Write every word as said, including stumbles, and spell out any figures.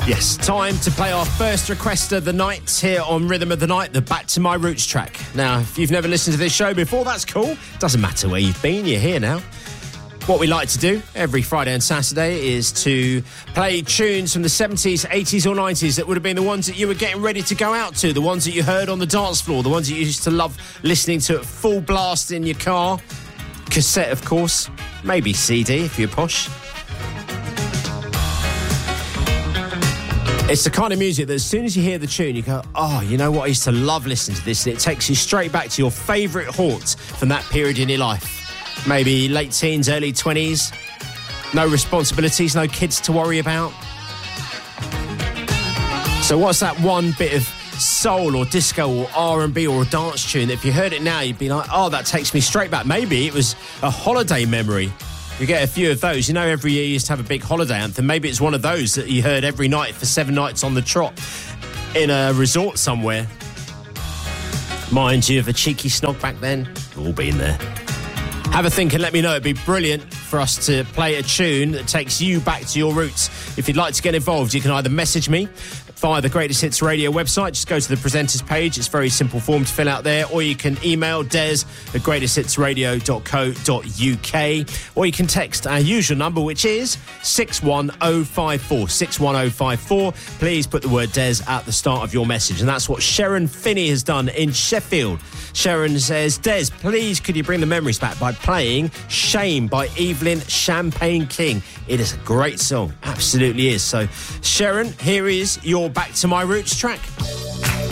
Yes, time to play our first request of the night here on Rhythm of the Night, the Back to My Roots track. Now, if you've never listened to this show before, that's cool. Doesn't matter where you've been, you're here now. What we like to do every Friday and Saturday is to play tunes from the seventies, eighties or nineties that would have been the ones that you were getting ready to go out to, the ones that you heard on the dance floor, the ones that you used to love listening to at full blast in your car. Cassette, of course. Maybe C D if you're posh. It's the kind of music that as soon as you hear the tune, you go, oh, you know what, I used to love listening to this. And it takes you straight back to your favourite haunt from that period in your life. Maybe late teens, early twenties. No responsibilities, no kids to worry about. So what's that one bit of soul or disco or R and B or a dance tune that if you heard it now, you'd be like, oh, that takes me straight back. Maybe it was a holiday memory. You get a few of those. You know, every year you used to have a big holiday anthem. Maybe it's one of those that you heard every night for seven nights on the trot in a resort somewhere. Mind you, of a cheeky snog back then. We've all been there. Have a think and let me know. It'd be brilliant for us to play a tune that takes you back to your roots. If you'd like to get involved, you can either message me via the Greatest Hits Radio website. Just go to the presenters page. It's a very simple form to fill out there. Or you can email Des at greatest hits radio dot co dot uk. Or you can text our usual number, which is six one oh five four. six one oh five four. Please put the word Des at the start of your message. And that's what Sharon Finney has done in Sheffield. Sharon says, Des, please could you bring the memories back by playing Shame by Evelyn Champagne King. It is a great song. Absolutely is. So, Sharon, here is your Back to My Roots track.